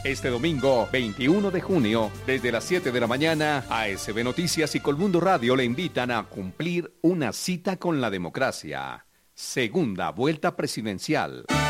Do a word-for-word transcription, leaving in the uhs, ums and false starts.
Este domingo, veintiuno de junio, desde las siete de la mañana, A S B Noticias y Colmundo Radio le invitan a cumplir una cita con la democracia. Segunda vuelta presidencial.